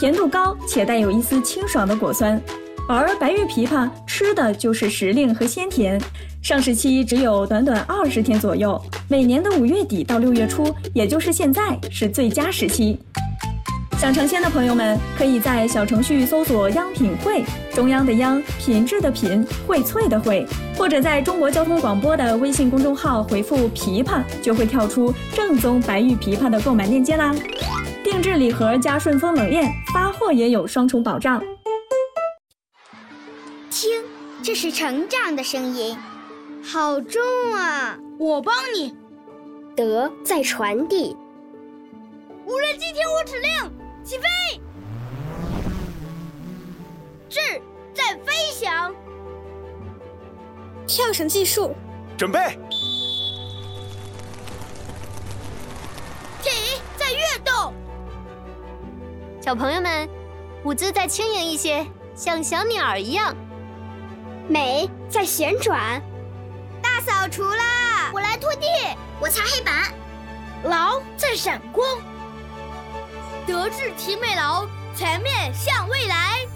甜度高且带有一丝清爽的果酸。而白玉枇杷吃的就是时令和鲜甜，上市期只有短短20天左右，每年的5月底到6月初，也就是现在是最佳时期。想尝鲜的朋友们，可以在小程序搜索“央品汇”，中央的央，品质的品，荟萃的荟，或者在中国交通广播的微信公众号回复“枇杷”，就会跳出正宗白玉枇杷的购买链接啦。定制礼盒加顺丰冷链，发货也有双重保障。 听，这是成长的声音，好重啊！ 我帮你。 德在传递。 无人机听我指令，起飞！智在飞翔。 跳绳技术， 准备。 体在跃动。 小朋友们，舞姿再轻盈一些，像小鸟一样。 美在旋转。 大扫除啦！ 我来拖地，我擦黑板。 劳在闪光。德智体美劳，全面向未来。